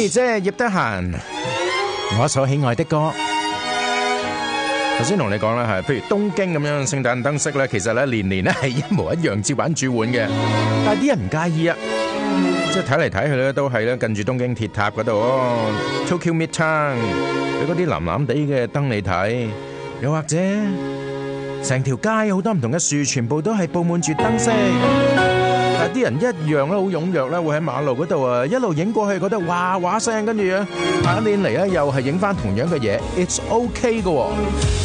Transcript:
Jenny 姐葉德嫻，我所喜愛的歌。頭先同你講啦，係譬如東京咁樣聖誕燈飾咧，其實咧年年咧係一模一樣照版煮碗嘅，但係啲人唔介意啊，即係睇嚟睇去咧都係咧近住東京鐵塔嗰度哦 Tokyo Midtown， 有嗰啲藍藍地嘅燈你睇，又或者成條街有好多唔同嘅樹，全部都係佈滿住燈飾。但係啲人一樣咧好踴躍咧，會喺馬路嗰度啊一路影過去，覺得哇哇聲，跟住啊下一年嚟咧又係影翻同樣嘅嘢，it's OK 嘅喎。